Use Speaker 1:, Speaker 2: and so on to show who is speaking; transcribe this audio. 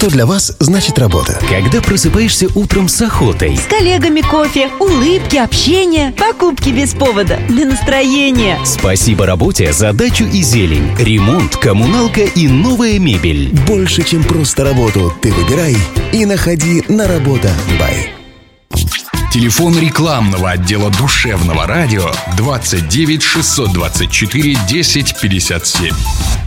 Speaker 1: Что для вас значит работа?
Speaker 2: Когда просыпаешься утром с охотой.
Speaker 3: С коллегами кофе, улыбки, общение, покупки без повода, для настроения.
Speaker 2: Спасибо работе за дачу и зелень, ремонт, коммуналка и новая мебель.
Speaker 1: Больше, чем просто работу, ты выбирай и находи на Работа.бай.
Speaker 4: Телефон рекламного отдела душевного радио 29 624 10 57.